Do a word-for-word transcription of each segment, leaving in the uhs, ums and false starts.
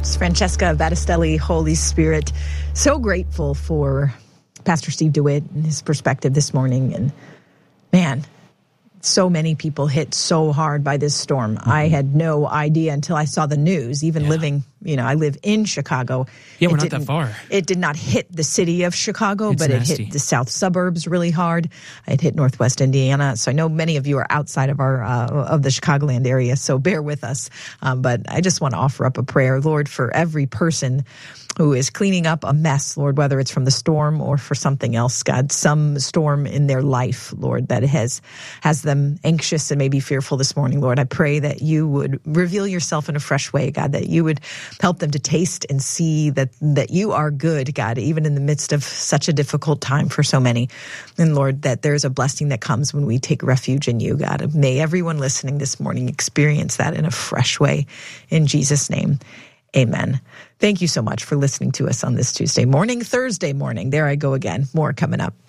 It's Francesca Battistelli, Holy Spirit. So grateful for Pastor Steve DeWitt and his perspective this morning. And man, so many people hit so hard by this storm. Mm-hmm. I had no idea until I saw the news, even yeah. living, you know, I live in Chicago. Yeah, we're not that far. It did not hit the city of Chicago, it's but nasty. It hit the south suburbs really hard. It hit Northwest Indiana. So I know many of you are outside of our, uh, of the Chicagoland area, so bear with us. Um, but I just want to offer up a prayer, Lord, for every person who is cleaning up a mess, Lord, whether it's from the storm or for something else, God, some storm in their life, Lord, that has has them anxious and maybe fearful this morning, Lord. I pray that you would reveal yourself in a fresh way, God, that you would help them to taste and see that, that you are good, God, even in the midst of such a difficult time for so many. And Lord, that there's a blessing that comes when we take refuge in you, God. May everyone listening this morning experience that in a fresh way. In Jesus' name. Amen. Thank you so much for listening to us on this Tuesday morning, Thursday morning. There I go again. More coming up.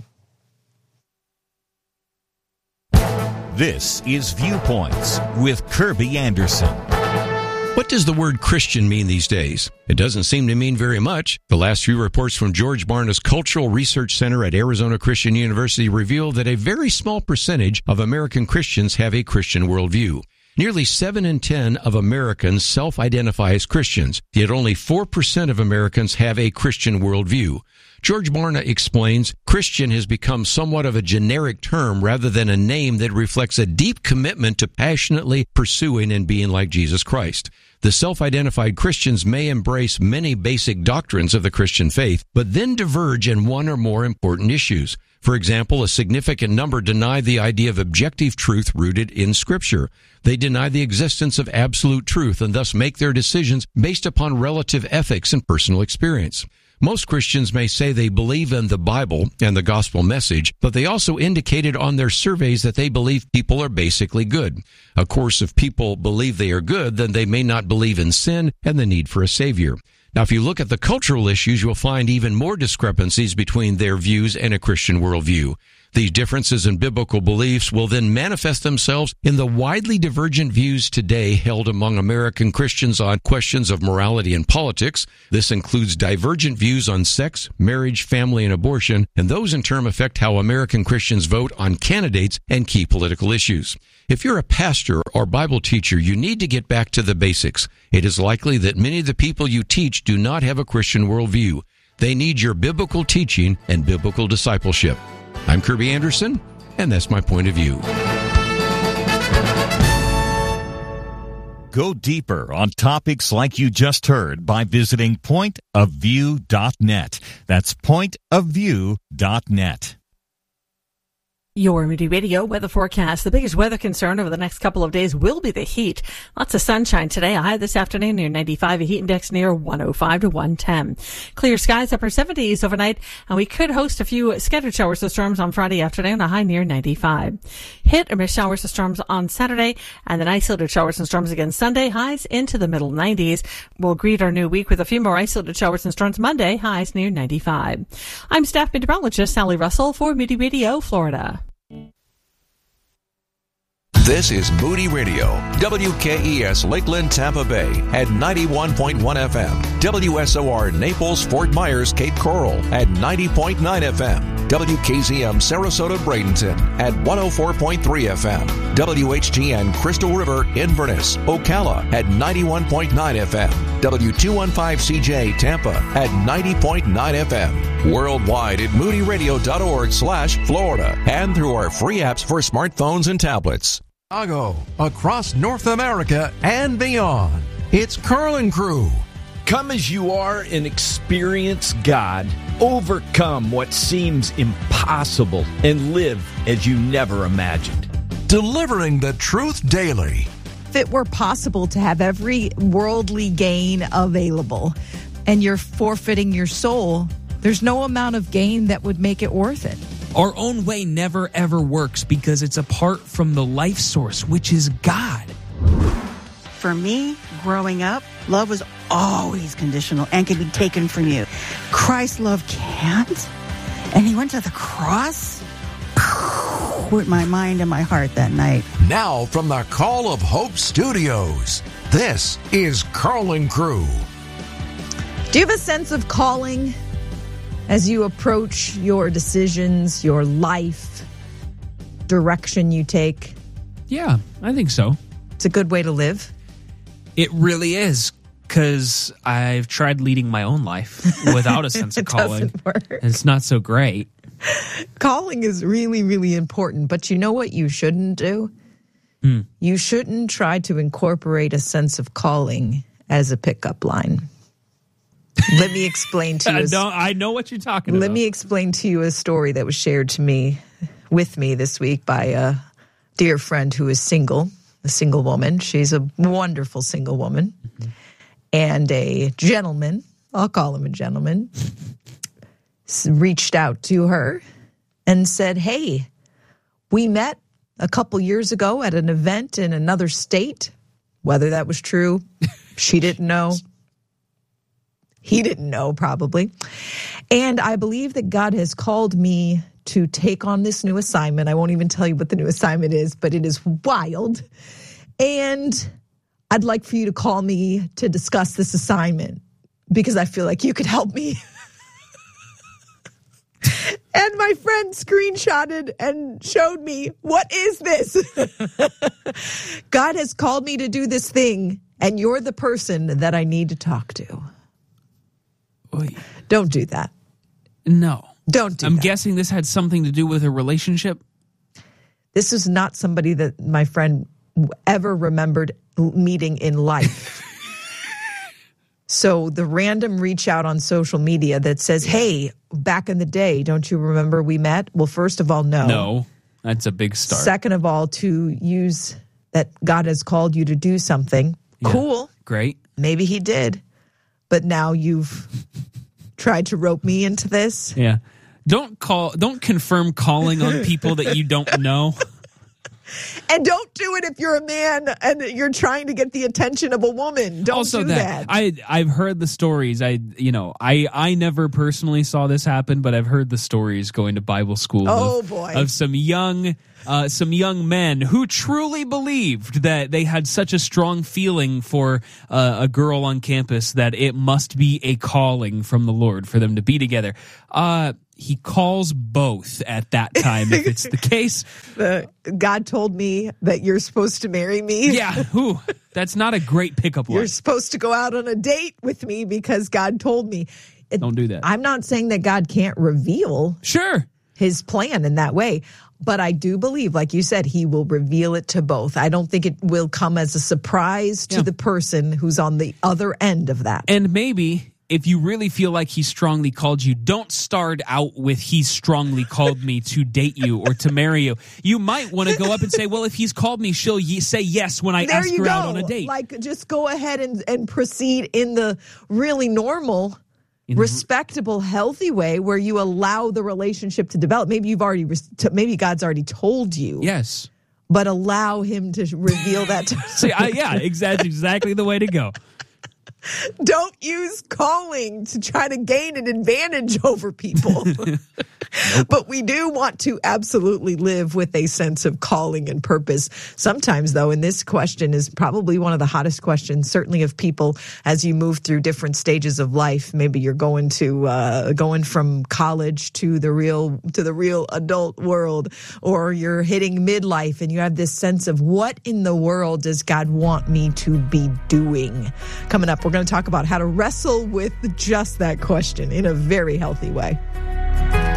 This is Viewpoints with Kirby Anderson. What does the word Christian mean these days? It doesn't seem to mean very much. The last few reports from George Barna's Cultural Research Center at Arizona Christian University reveal that a very small percentage of American Christians have a Christian worldview. Nearly seven in ten of Americans self-identify as Christians, yet only four percent of Americans have a Christian worldview. George Barna explains, Christian has become somewhat of a generic term rather than a name that reflects a deep commitment to passionately pursuing and being like Jesus Christ. The self-identified Christians may embrace many basic doctrines of the Christian faith, but then diverge in one or more important issues. For example, a significant number deny the idea of objective truth rooted in Scripture. They deny the existence of absolute truth and thus make their decisions based upon relative ethics and personal experience. Most Christians may say they believe in the Bible and the gospel message, but they also indicated on their surveys that they believe people are basically good. Of course, if people believe they are good, then they may not believe in sin and the need for a Savior. Now, if you look at the cultural issues, you'll find even more discrepancies between their views and a Christian worldview. These differences in biblical beliefs will then manifest themselves in the widely divergent views today held among American Christians on questions of morality and politics. This includes divergent views on sex, marriage, family, and abortion, and those in turn affect how American Christians vote on candidates and key political issues. If you're a pastor or Bible teacher, you need to get back to the basics. It is likely that many of the people you teach do not have a Christian worldview. They need your biblical teaching and biblical discipleship. I'm Kirby Anderson, and that's my point of view. Go deeper on topics like you just heard by visiting point of view dot net. That's point of view dot net. Your Moody Radio weather forecast. The biggest weather concern over the next couple of days will be the heat. Lots of sunshine today. A high this afternoon near ninety-five. A heat index near one oh five to one ten. Clear skies, upper seventies overnight. And we could host a few scattered showers or storms on Friday afternoon. A high near ninety-five. Hit or miss showers or storms on Saturday. And then isolated showers and storms again Sunday. Highs into the middle nineties. We'll greet our new week with a few more isolated showers and storms Monday. Highs near ninety-five. I'm staff meteorologist Sally Russell for Moody Radio, Florida. This is Moody Radio, W K E S Lakeland, Tampa Bay at ninety-one point one F M, W S O R Naples, Fort Myers, Cape Coral at ninety point nine F M, W K Z M Sarasota, Bradenton at one oh four point three F M, W H G N Crystal River, Inverness, Ocala at ninety-one point nine F M, W two fifteen C J Tampa at ninety point nine F M, worldwide at moody radio dot org slash Florida and through our free apps for smartphones and tablets. Chicago, across North America and beyond. It's Carl and Crew. Come as you are and experience God. Overcome what seems impossible and live as you never imagined. Delivering the truth daily. If it were possible to have every worldly gain available and you're forfeiting your soul, there's no amount of gain that would make it worth it. Our own way never, ever works because it's apart from the life source, which is God. For me, growing up, love was always conditional and could be taken from you. Christ's love can't. And he went to the cross with my mind and my heart that night. Now from the Call of Hope Studios, this is Carl and Crew. Do you have a sense of calling as you approach your decisions, your life, direction you take? Yeah, I think so. It's a good way to live. It really is, because I've tried leading my own life without a sense of It calling. doesn't work. And it's not so great. Calling is really, really important, but you know what you shouldn't do? Hmm. You shouldn't try to incorporate a sense of calling as a pickup line. Let me explain to you. I a- know, I know what you're talking Let about. me explain to you a story that was shared to me, with me this week by a dear friend who is single, a single woman. She's a wonderful single woman. Mm-hmm. And a gentleman, I'll call him a gentleman, reached out to her and said, hey, we met a couple years ago at an event in another state. Whether that was true, she didn't know. He didn't know, probably. And I believe that God has called me to take on this new assignment. I won't even tell you what the new assignment is, but it is wild. And I'd like for you to call me to discuss this assignment because I feel like you could help me. And my friend screenshotted and showed me, what is this? God has called me to do this thing, and you're the person that I need to talk to. Oy. Don't do that. No. Don't do I'm that. guessing this had something to do with a relationship. This is not somebody that my friend ever remembered meeting in life. So the random reach out on social media that says, hey, back in the day, don't you remember we met? Well, first of all, no. No, that's a big start. Second of all, to use that God has called you to do something. Yeah. Cool. Great. Maybe he did. But now you've tried to rope me into this. Yeah. Don't call, don't confirm calling on people that you don't know. And don't do it if you're a man and you're trying to get the attention of a woman. Don't also do that, that. I I've heard the stories. I you know I I never personally saw this happen, but I've heard the stories going to Bible school. Oh, of, boy. of some young uh, some young men who truly believed that they had such a strong feeling for uh, a girl on campus that it must be a calling from the Lord for them to be together. Uh, he calls both at that time if it's the case. Uh, God told me that you're supposed to marry me. Yeah, ooh, that's not a great pickup line. You're supposed to go out on a date with me because God told me. It, Don't do that. I'm not saying that God can't reveal Sure. his plan in that way, but I do believe, like you said, he will reveal it to both. I don't think it will come as a surprise to Yeah. the person who's on the other end of that. And maybe if you really feel like he strongly called you, don't start out with he strongly called me to date you or to marry you. You might want to go up and say, well, if he's called me, she'll ye- say yes when I There ask you her go. out on a date. Like, just go ahead and, and proceed in the really normal, In the- respectable, healthy way where you allow the relationship to develop. Maybe you've already, maybe God's already told you. Yes. But allow him to reveal that to See, I, yeah, ex- that's exactly the way to go. Don't use calling to try to gain an advantage over people. Nope. But we do want to absolutely live with a sense of calling and purpose. Sometimes, though, and this question is probably one of the hottest questions, certainly of people as you move through different stages of life. Maybe you're going to uh, going from college to the real to the real adult world, or you're hitting midlife and you have this sense of what in the world does God want me to be doing? Coming up, we're going to talk about how to wrestle with just that question in a very healthy way.